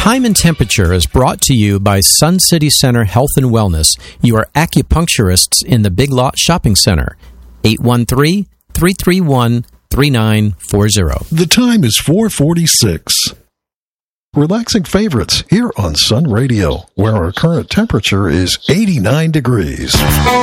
Time and Temperature is brought to you by Sun City Center Health and Wellness. You are acupuncturists in the Big Lot Shopping Center. 813-331-3940. The time is 4:46. Relaxing favorites here on Sun Radio, where our current temperature is 89 degrees.